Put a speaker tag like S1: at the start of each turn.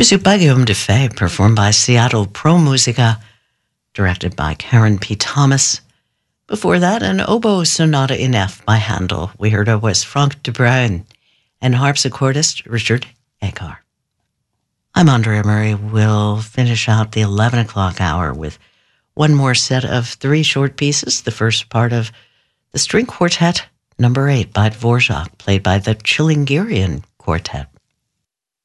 S1: Music by Guillaume Dufay, performed by Seattle Pro Musica, directed by Karen P. Thomas. Before that, an oboe sonata in F by Handel. We heard of was Frank de Bruin and harpsichordist Richard Egar. I'm Andrea Murray. We'll finish out the 11 o'clock hour with one more set of 3 short pieces. The first part of the String Quartet, number 8 by Dvorak, played by the Chilingirian Quartet.